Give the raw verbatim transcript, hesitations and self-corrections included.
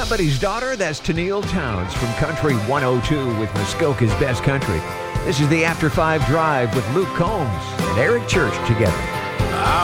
Somebody's Daughter. That's Tennille Towns from Country one oh two with Muskoka's Best Country. This is the After Five Drive with Luke Combs and Eric Church together.